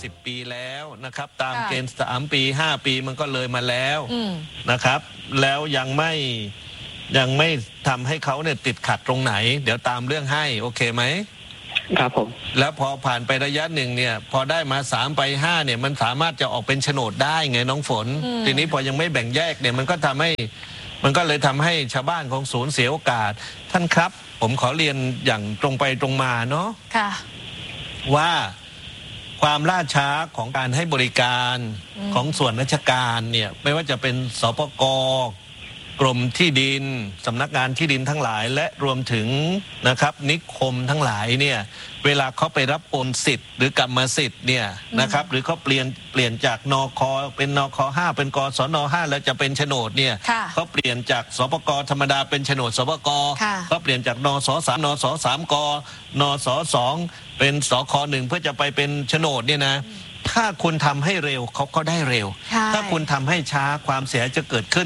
10 ปีแล้วนะครับตามเกณฑ์3 ปี5 ปีมันก็เลยมาแล้วนะครับแล้วยังไม่ทำให้เขาเนี่ยติดขัดตรงไหนเดี๋ยวตามเรื่องให้โอเคไหมครับผมแล้วพอผ่านไประยะหนึ่งเนี่ยพอได้มา3 ไป5เนี่ยมันสามารถจะออกเป็นโฉนดได้ไงน้องฝนทีนี้พอยังไม่แบ่งแยกเนี่ยมันก็เลยทำให้ชาวบ้านของศูนย์เสียโอกาสท่านครับผมขอเรียนอย่างตรงไปตรงมาเนาะว่าความล่าช้าของการให้บริการของส่วนราชการเนี่ยไม่ว่าจะเป็นสปก.กรมที่ดินสำนักงานที่ดินทั้งหลายและรวมถึงนะครับนิคมทั้งหลายเนี่ยเวลาเขาไปรับโอนสิทธิ์หรือกรรมสิทธิ์เนี่ยนะครับหรือเขาเปลี่ยนจากนค.เป็นนค.5เป็นกศน.5แล้วจะเป็นโฉนดเนี่ยเขาเปลี่ยนจากสปก.ธรรมดาเป็นโฉนดสปก.เขาเปลี่ยนจากนส3นส3กนส2เป็นสค1เพื่อจะไปเป็นโฉนดเนี่ยนะถ้าคุณทำให้เร็วเขาก็ได้เร็วถ้าคุณทำให้ช้าความเสียจะเกิดขึ้น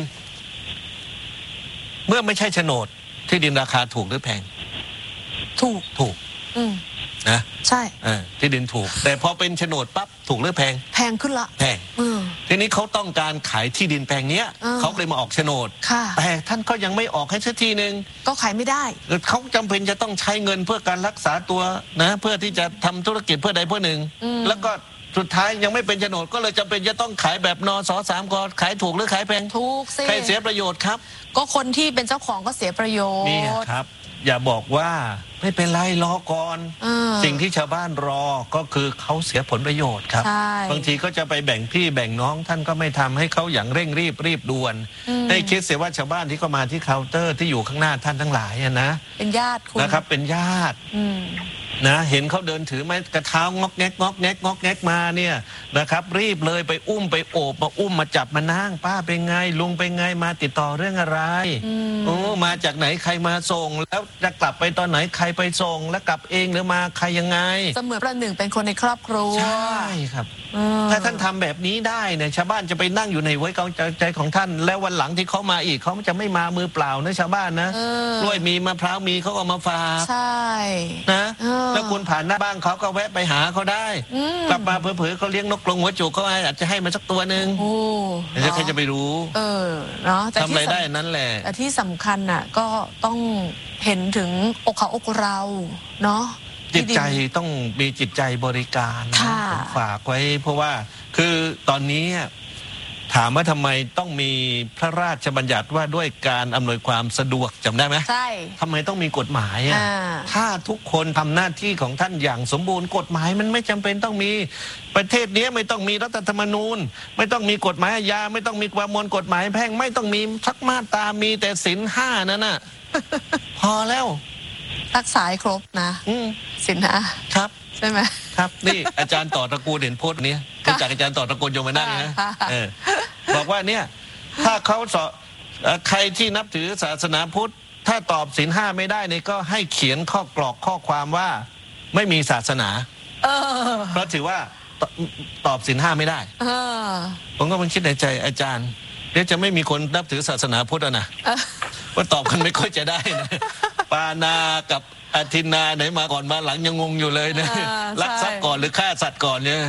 เมื่อไม่ใช่โฉนดที่ดินราคาถูกหรือแพงถูกนะใช่ที่ดินถูกแต่พอเป็นโฉนดปั๊บถูกหรือแพงขึ้นละแพงทีนี้เขาต้องการขายที่ดินแปลงเนี้ยเขาเลยมาออกโฉนดแต่ท่านก็ยังไม่ออกให้สักทีนึงก็ขายไม่ได้เขาจำเป็นจะต้องใช้เงินเพื่อการรักษาตัวนะเพื่อที่จะทำธุรกิจเพื่อใดเพื่อหนึ่งแล้วก็สุดท้ายยังไม่เป็นโฉนดก็เลยจำเป็นจะต้องขายแบบนส3กขายถูกหรือขายแพงถูกสิใครเสียประโยชน์ครับก็คนที่เป็นเจ้าของก็เสียประโยชน์นี่ครับอย่าบอกว่าไม่เป็นไรรอก่อนสิ่งที่ชาวบ้านรอก็คือเขาเสียผลประโยชน์ครับบางทีก็จะไปแบ่งพี่แบ่งน้องท่านก็ไม่ทำให้เขาอย่างเร่งรีบด่วนให้คิดเสียว่าชาวบ้านที่เข้ามาที่เคาน์เตอร์ที่อยู่ข้างหน้าท่านทั้งหลายนะเป็นญาติคุณนะครับเป็นญาตินะเห็นเขาเดินถือไม้กระเท้างอกแงกมาเนี่ยนะครับรีบเลยไปอุ้มไปโอบมาอุ้มมาจับมานั่งป้าเป็นไงลุงเป็นไงมาติดต่อเรื่องอะไรมาจากไหนใครมาส่งแล้วจะกลับไปตอนไหนใครไปส่งแล้วกลับเองหรือมาใครยังไงเสมือนประหนึ่งเป็นคนในครอบครัวใช่ครับถ้าท่านทำแบบนี้ได้เนี่ยชาวบ้านจะไปนั่งอยู่ในไว้กองใจของท่านแล้ววันหลังที่เขามาอีกเขาจะไม่มามือเปล่านะชาวบ้านนะกล้วยมีมะพร้าวมีเขาก็มาฝากใช่นะแล้วคุณผ่านหน้าบ้านเขาก็แวะไปหาเขาได้กลับมาเผลอๆเขาเลี้ยงนกกรงหัวจุกเขาอาจจะให้มาสักตัวนึงแต่ใครจะไปรู้เนาะทำอะไรได้นั้นแหละแต่ที่สำคัญน่ะก็ต้องเห็นถึงอกเขาอกเราเนาะจิตใจต้องมีจิตใจบริการฝากไว้เพราะว่าคือตอนนี้ถามว่าทำไมต้องมีพระราชบัญญัติว่าด้วยการอำนวยความสะดวกจำได้ไหมใช่ทำไมต้องมีกฎหมายถ้าทุกคนทำหน้าที่ของท่านอย่างสมบูรณ์กฎหมายมันไม่จำเป็นต้องมีประเทศนี้ไม่ต้องมีรัฐธรรมนูญไม่ต้องมีกฎหมายอาญาไม่ต้องมีประมวลกฎหมายแพ่งไม่ต้องมีสักมาตรามีแต่ศีล5นั่นน่ะ พอแล้วรักษาครบนะศีล5 ครับใช่ไหมครับนี่อาจารย์ต่อตระกูลเห็นโพสต์นี้รู้จักอาจารย์ต่อตระกูลโยมนั่งนะบอกว่าเนี่ยถ้าเขาใครที่นับถือศาสนาพุทธถ้าตอบศีล5ไม่ได้เนี่ยก็ให้เขียนข้อกรอกข้อความว่าไม่มีศาสนาเพราะถือว่าตอบศีล5ไม่ได้ผมก็มันคิดในใจอาจารย์เดี๋ยวจะไม่มีคนนับถือศาสนาพุทธนะว่าตอบกันไม่ค่อยจะได้นะปานากับอธินาไหนมาก่อนมาหลังยังงงอยู่เลยนะลักทรัพย์ก่อนหรือฆ่าสัตว์ก่อนเนี่ย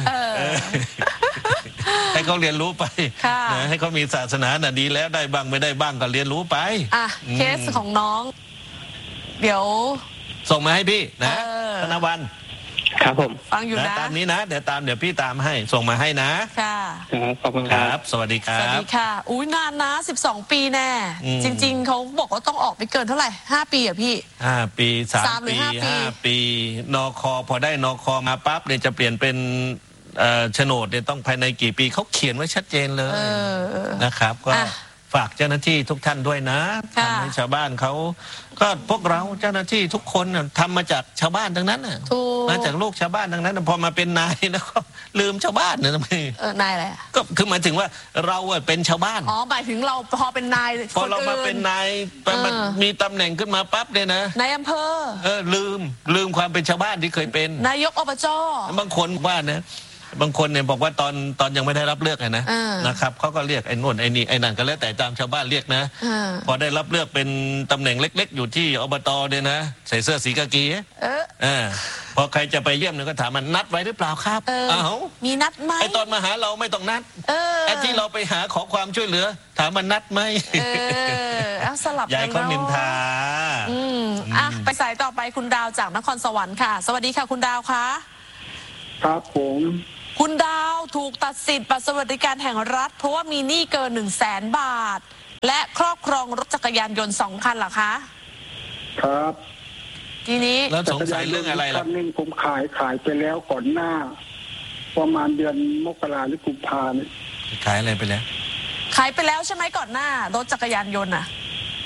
ให้เขาเรียนรู้ไปให้เขามีศาสนาน่ะดีแล้วได้บ้างไม่ได้บ้างก็เรียนรู้ไปเคสของน้องเดี๋ยวส่งมาให้พี่นะธนวันครับผมฟังอยู่นะตามนี้นะเดี๋ยวพี่ตามให้ส่งมาให้นะค่ะขอบคุณครับสวัสดีครับสวัสดีค่ะอุ้ยนานนะ12 ปีแน่จริงๆเขาบอกว่าต้องออกไปเกินเท่าไหร่5 ปีอะพี่ 5 ปี3 ปี5 ปีนค.พอได้นค.มาปั๊บเนี่ยจะเปลี่ยนเป็นโฉนดเนี่ยต้องภายในกี่ปีเขาเขียนไว้ชัดเจนเลยนะครับก็ฝากเจ้าหน้าที่ทุกท่านด้วยนะทำให้ชาวบ้านเขาก็พวกเราเจ้าหน้าที่ทุกคนทำมาจากชาวบ้านทั้งนั้นมาจากลูกชาวบ้านทั้งนั้นพอมาเป็นนายแล้วก็ลืมชาวบ้านนะทำไมนายอะไรก็คือหมายถึงว่าเราเป็นชาวบ้านหมายถึงเราพอเป็นนายพอเรามาเป็นนายมีตำแหน่งขึ้นมาปั๊บเนี่ยนะนายอำเภอลืมความเป็นชาวบ้านที่เคยเป็นนายกอบจ. บางคนว่านะบางคนเนี่ยบอกว่าตอนยังไม่ได้รับเลือกนะครับเขาก็เรียกไอ้นู่นไอ้นี่ไอ้นั่นก็แล้วแต่ตามชาวบ้านเรียกนะพอได้รับเลือกเป็นตำแหน่งเล็กๆอยู่ที่อบตเนี่ยนะใส่เสื้อสีกากีพอใครจะไปเยี่ยมเนี่ยก็ถามมันนัดไว้หรือเปล่าครับอ้าวมีนัดไหมไอตอนมาหาเราไม่ต้องนัดไอที่เราไปหาขอความช่วยเหลือ ถามมันนัดไหมเอาสลับยายเขานินทาไปสายต่อไปคุณดาวจากนครสวรรค์ค่ะสวัสดีค่ะคุณดาวคะครับผมคุณดาวถูกตัดสิทธิ์บัตรสวัสดิการแห่งรัฐเพราะว่ามีหนี้เกิน100,000 บาทและครอบครองรถจักรยานยนต์2 คันเหรอคะครับทีนี้แล้วสงสัยเรื่องอะไรล่ะคันนึงผมขายไปแล้วก่อนหน้าประมาณเดือนมกราหรือกุมภาเนี่ยขายอะไรไปแล้วขายไปแล้วใช่ไหมก่อนหน้ารถจักรยานยนต์นะ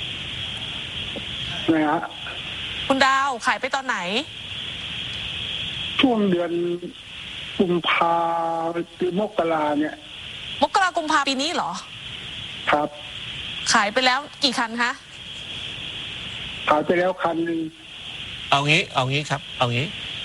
ฮะคุณดาวขายไปตอนไหนช่วงเดือนกุมภาหรือมกราเนี่ยมกรากุมภาปีนี้เหรอครับขายไปแล้วกี่คันคะขายไปแล้วคันนึงเอางี้ครับเอางี้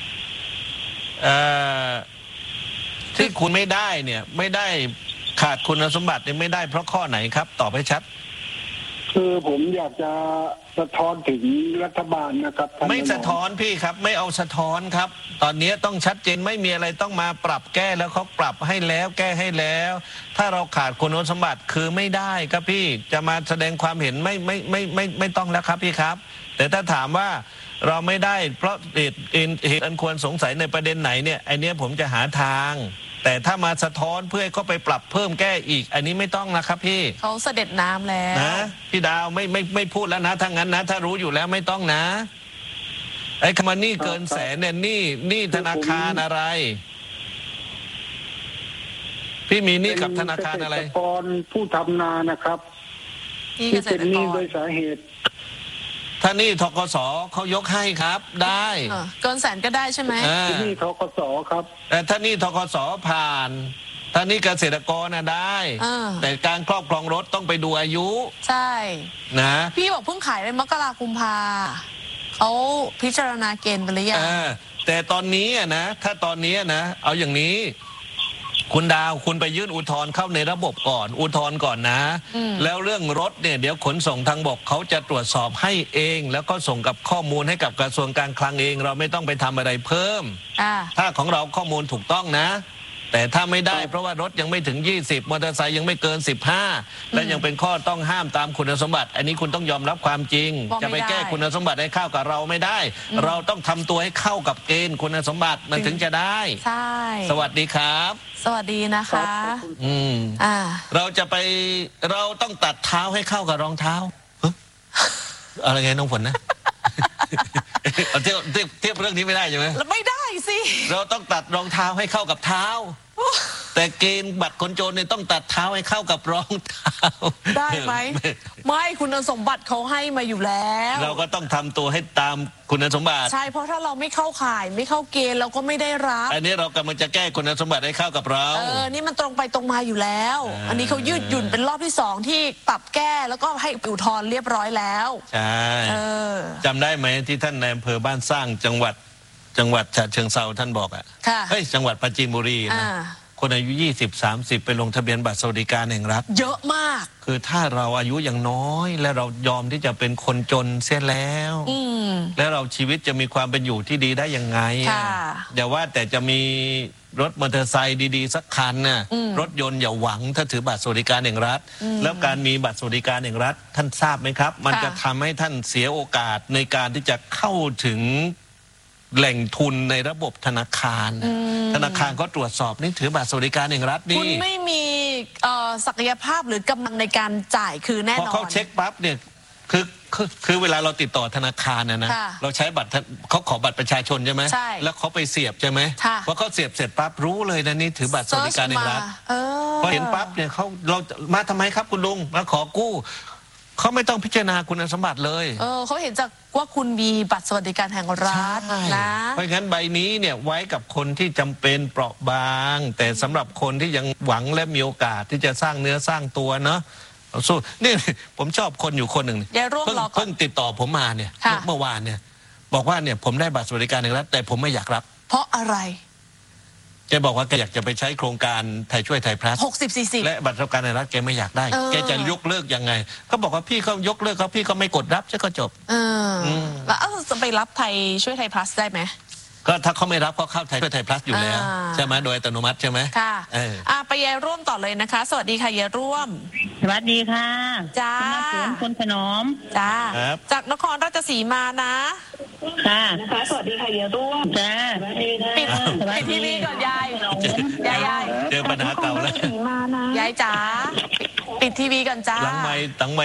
ที่คุณไม่ได้เนี่ยไม่ได้ขาดคุณสมบัติเนี่ยไม่ได้เพราะข้อไหนครับตอบให้ชัดคือผมอยากจะสะท้อนถึงรัฐบาลนะครับไม่สะท้อนพี่ครับไม่เอาสะท้อนครับตอนนี้ต้องชัดเจนไม่มีอะไรต้องมาปรับแก้แล้วเขาปรับให้แล้วแก้ให้แล้วถ้าเราขาดคุณสมบัติคือไม่ได้ครับพี่จะมาแสดงความเห็นไม่ต้องแล้วครับพี่ครับแต่ถ้าถามว่าเราไม่ได้เพราะเหตุอันควรสงสัยในประเด็นไหนเนี่ยไอเนี้ยผมจะหาทางแต่ถ้ามาสะท้อนเพื่อให้เขาไปปรับเพิ่มแก้อีกอันนี้ไม่ต้องนะครับพี่เขาเสด็จน้ำแล้วนะพี่ดาวไม่พูดแล้วนะถ้างั้นนะถ้ารู้อยู่แล้วไม่ต้องนะไอ้คำว่านี่เกินแสนเนี่ยนี่ธนาคารอะไรพี่มีหนี้กับธนาคารอะไรเกษตรกรผู้ทำนานะครับที่เป็นหนี้โดยสาเหตุถ้านี่ธกสเขายกให้ครับได้เกินแสนก็ได้ใช่ไหมนี่ธกสครับแต่ถ้านี่ธกสผ่านถ้านี่เกษตรกรนะได้แต่การครอบครองรถต้องไปดูอายุใช่นะพี่บอกเพิ่งขายไปมกราคมกุมภาเขาพิจารณาเกณฑ์ไปหรือยังแต่ตอนนี้นะถ้าตอนนี้นะเอาอย่างนี้คุณดาวคุณไปยื่นอุทธรณ์เข้าในระบบก่อนอุทธรณ์ก่อนนะแล้วเรื่องรถเนี่ยเดี๋ยวขนส่งทางบกเขาจะตรวจสอบให้เองแล้วก็ส่งกับข้อมูลให้กับกระทรวงการคลังเองเราไม่ต้องไปทำอะไรเพิ่มถ้าของเราข้อมูลถูกต้องนะแต่ถ้าไม่ได้เพราะว่ารถยังไม่ถึง20มอเตอร์ไซค์ยังไม่เกิน15และยังเป็นข้อต้องห้ามตามคุณสมบัติอันนี้คุณต้องยอมรับความจริงจะไปแก้คุณสมบัติให้เข้ากับเราไม่ได้เราต้องทำตัวให้เข้ากับเกณฑ์คุณสมบัติมันถึงจะได้ใช่สวัสดีครับสวัสดีนะคะเราต้องตัดเท้าให้เข้ากับรองเท้าอะไรไงน้องฝนนะเทียบเรื่องนี้ไม่ได้ใช่ไหมไม่ได้สิเราต้องตัดรองเท้าให้เข้ากับเท้าแต่เกณฑ์บัตรคนจนเนี่ยต้องตัดเท้าให้เข้ากับรองเท้าได้ไหมไม่คุณสมบัติเขาให้มาอยู่แล้วเราก็ต้องทำตัวให้ตามคุณสมบัติใช่เพราะถ้าเราไม่เข้าข่ายไม่เข้าเกณฑ์เราก็ไม่ได้รับอันนี้เรากำลังจะแก้คุณสมบัติให้เข้ากับเรานี่มันตรงไปตรงมาอยู่แล้วอันนี้เขายืดหยุ่นเป็นรอบที่2ที่ปรับแก้แล้วก็ให้อุทธรณ์เรียบร้อยแล้วใช่จำได้ไหมที่ท่านในอำเภอบ้านสร้างจังหวัดฉะเชิงเทราท่านบอกจังหวัดปราจีนบุรีนะคนอายุ20-30ไปลงทะเบียนบัตรสวัสดิการแห่งรัฐเยอะมากคือถ้าเราอายุยังน้อยและเรายอมที่จะเป็นคนจนเสียแล้วแล้วเราชีวิตจะมีความเป็นอยู่ที่ดีได้ยังไงอย่าว่าแต่จะมีรถมอเตอร์ไซค์ดีๆสักคันน่ะรถยนต์อย่าหวังถ้าถือบัตรสวัสดิการแห่งรัฐแล้วการมีบัตรสวัสดิการแห่งรัฐท่านทราบไหมครับมันจะทำให้ท่านเสียโอกาสในการที่จะเข้าถึงแหล่งทุนในระบบธนาคารก็ตรวจสอบนี่ถือบัตรสวัสดิการแห่งรัฐนี่คุณไม่มีศักยภาพหรือกำลังในการจ่ายคือแน่นอนพอเขาเช็คปั๊บเนี่ยคือเวลาเราติดต่อธนาคารนะเราใช้บัตรเขาขอบัตรประชาชนใช่ไหมแล้วเขาไปเสียบใช่ไหมพอเขาเสียบเสร็จปั๊บรู้เลยนะนี่ถือบัตรสวัสดิการแห่งรัฐพอเห็นปั๊บเนี่ยเรามาทำไมครับคุณลุงมาขอกู้เขาไม่ต้องพิจารณาคุณสมบัติเลยเขาเห็นจากว่าคุณมีบัตรสวัสดิการแห่งรัฐนะเพราะงั้นใบนี้เนี่ยไว้กับคนที่จำเป็นเปราะบางแต่สำหรับคนที่ยังหวังและมีโอกาสที่จะสร้างเนื้อสร้างตัวเนาะสู้นี่ผมชอบคนอยู่คนหนึ่งเพิ่งติดต่อผมมาเนี่ยเมื่อวานเนี่ยบอกว่าเนี่ยผมได้บัตรสวัสดิการแห่งรัฐแต่ผมไม่อยากรับเพราะอะไรแกบอกว่าแกอยากจะไปใช้โครงการไทยช่วยไทยพลัส 60-40 และบัตรสวัสดิการแห่งรัฐแกไม่อยากได้แกจะยกเลิกยังไงเขาบอกว่าพี่เขายกเลิกเขาพี่ก็ไม่กดรับใช่ก็จบแล้วจะไปรับไทยช่วยไทยพลัสได้ไหมก็ถ้าเขาไม่รับก็เข้าไทยเพื่อไทยพลัสอยู่แล้วใช่ไหมโดยอัตโนมัติใช่ไหมค่ะไปยายร่วมต่อเลยนะคะสวัสดีค่ะยายร่วมสวัสดีค่ะจ้าคุณขนมจ้าจากนครราชสีมานะค่ะนะคะสวัสดีค่ะยายร่วมจ้าปิดทีวีก่อนยายเจอปัญหาเก่าแล้วยายจ๋าปิดทีวีก่อนจ้าหลังไมค์